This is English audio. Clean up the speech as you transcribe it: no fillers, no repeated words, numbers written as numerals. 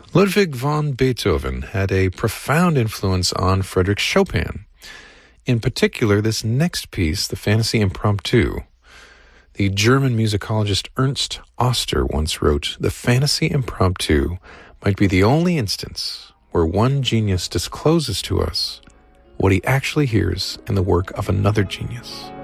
Ludwig van Beethoven had a profound influence on Frédéric Chopin. In particular, this next piece, the Fantasy Impromptu. The German musicologist Ernst Oster once wrote, "The Fantasy Impromptu might be the only instance where one genius discloses to us what he actually hears in the work of another genius."